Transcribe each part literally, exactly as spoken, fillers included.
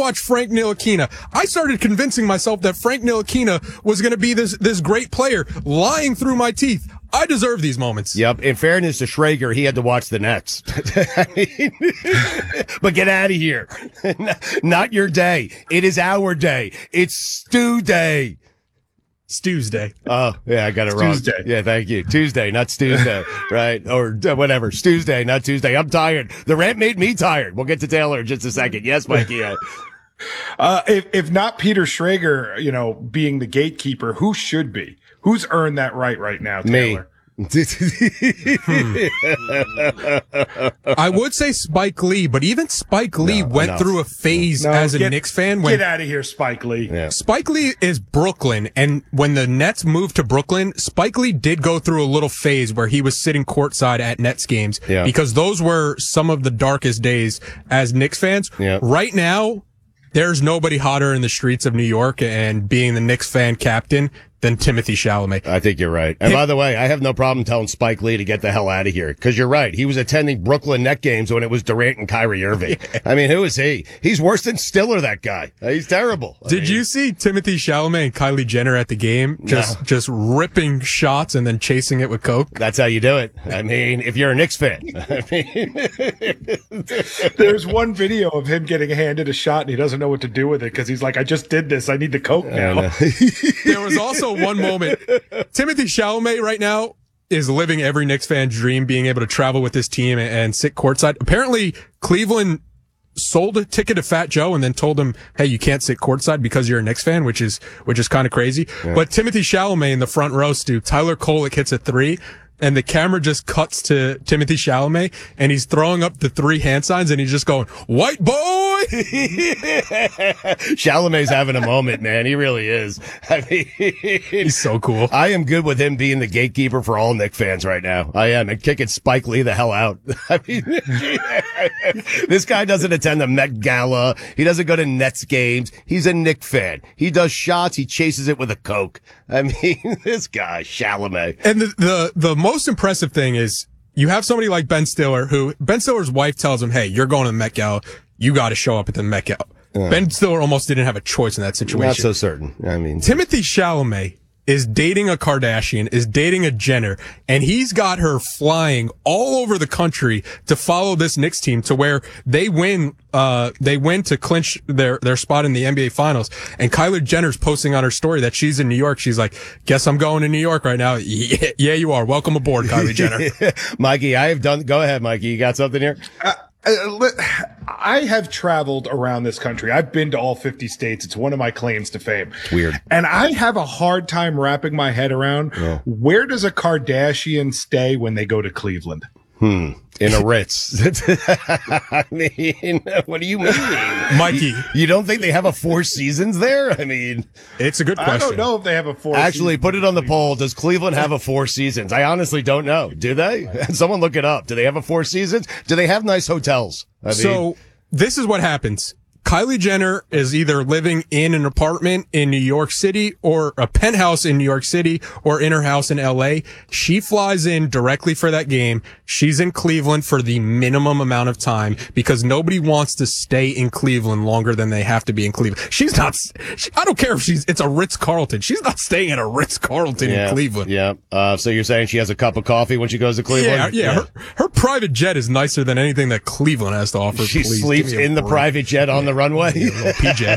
watch Frank Ntilikina. I started convincing myself that Frank Ntilikina was going to be this, this great player, lying through my teeth. I deserve these moments. Yep. In fairness to Schrager, he had to watch the Nets. I mean, but get out of here. Not your day. It is our day. It's Stew Day. It's Tuesday. Oh, yeah, I got it it's wrong. Tuesday. Yeah, thank you. Tuesday, not Tuesday, right? Or uh, whatever. It's Tuesday, not Tuesday. I'm tired. The rant made me tired. We'll get to Taylor in just a second. Yes, Mikey. Uh, uh, if, if not Peter Schrager, you know, being the gatekeeper, who should be? Who's earned that right right now, Taylor? Me. hmm. I would say Spike Lee, but even Spike Lee no, went enough. through a phase no, as a get, Knicks fan. When, get out of here, Spike Lee. Yeah. Spike Lee is Brooklyn, and when the Nets moved to Brooklyn, Spike Lee did go through a little phase where he was sitting courtside at Nets games yeah. because those were some of the darkest days as Knicks fans. Yeah. Right now, there's nobody hotter in the streets of New York and being the Knicks fan captain than Timothy Chalamet. I think you're right. And by the way, I have no problem telling Spike Lee to get the hell out of here, because you're right. He was attending Brooklyn Net games when it was Durant and Kyrie Irving. I mean, who is he? He's worse than Stiller, that guy. He's terrible. I Did mean, you see Timothy Chalamet and Kylie Jenner at the game? Just No. just ripping shots and then chasing it with Coke? That's how you do it. I mean, if you're a Knicks fan. I mean, There's one video of him getting handed a shot and he doesn't know what to do with it because he's like, I just did this. I need the Coke now. There was also one moment. Timothy Chalamet right now is living every Knicks fan's dream, being able to travel with his team and, and sit courtside. Apparently, Cleveland sold a ticket to Fat Joe and then told him, hey, you can't sit courtside because you're a Knicks fan, which is which is kind of crazy. Yeah. But Timothy Chalamet in the front row, Stu, Tyler Kolek hits a three, and the camera just cuts to Timothy Chalamet, and he's throwing up the three hand signs, and he's just going, white boy! Chalamet's having a moment, man. He really is. I mean, he's so cool. I am good with him being the gatekeeper for all Knicks fans right now. I am. And kicking Spike Lee the hell out. I mean, this guy doesn't attend the Met Gala. He doesn't go to Nets games. He's a Knicks fan. He does shots. He chases it with a Coke. I mean, this guy, Chalamet. And the, the, the most impressive thing is you have somebody like Ben Stiller, who Ben Stiller's wife tells him, hey, you're going to the Met Gala. You got to show up at the Met Gala. Uh, ben Stiller almost didn't have a choice in that situation. Not so certain. I mean, Timothy Chalamet is dating a Kardashian, is dating a Jenner, and he's got her flying all over the country to follow this Knicks team to where they win, uh, they win to clinch their, their spot in the N B A finals. And Kylie Jenner's posting on her story that she's in New York. She's like, guess I'm going to New York right now. Yeah, yeah you are. Welcome aboard, Kylie Jenner. Mikey, I have done, go ahead, Mikey. You got something here? Uh, I have traveled around this country. I've been to all fifty states. It's one of my claims to fame. Weird. And I have a hard time wrapping my head around yeah. where does a Kardashian stay when they go to Cleveland? Hmm. In a Ritz. I mean, what do you mean? Mikey. You, you don't think they have a Four Seasons there? I mean, it's a good question. I don't know if they have a Four Actually, put it on the poll. Does Cleveland have a Four Seasons? I honestly don't know. Do they? Someone look it up. Do they have a Four Seasons? Do they have nice hotels? I mean, so this is what happens. Kylie Jenner is either living in an apartment in New York City or a penthouse in New York City or in her house in L A. She flies in directly for that game. She's in Cleveland for the minimum amount of time because nobody wants to stay in Cleveland longer than they have to be in Cleveland. She's not, she, I don't care if she's, it's a Ritz-Carlton. She's not staying at a Ritz-Carlton yeah, in Cleveland. Yeah. Uh, so you're saying she has a cup of coffee when she goes to Cleveland? Yeah. Yeah. yeah. Her, her private jet is nicer than anything that Cleveland has to offer. She Please, sleeps in the private jet on the runway. P J.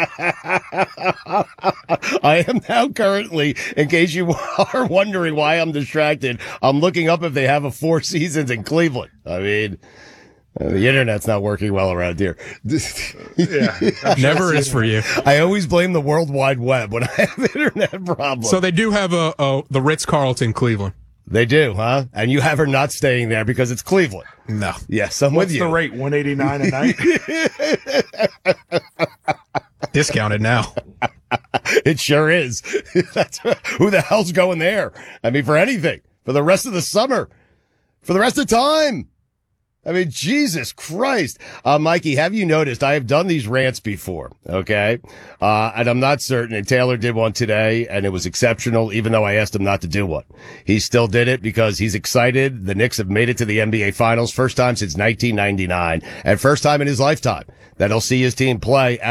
I am now currently, in case you are wondering why I'm distracted, I'm looking up if they have a Four Seasons in Cleveland. I mean, uh, the internet's not working well around here. Yeah, never is for you. I always blame the World Wide Web when I have internet problems. So they do have a, a the Ritz-Carlton Cleveland. They do, huh? And you have her not staying there because it's Cleveland. No. Yes, I'm What's with you. the rate? one eighty-nine a night? Discounted now. It sure is. That's, who the hell's going there? I mean, for anything. For the rest of the summer. For the rest of time. I mean, Jesus Christ. Uh, Mikey, have you noticed I have done these rants before, okay? Uh, and I'm not certain, and Taylor did one today, and it was exceptional, even though I asked him not to do one. He still did it because he's excited. The Knicks have made it to the N B A Finals, first time since nineteen ninety-nine, and first time in his lifetime that he'll see his team play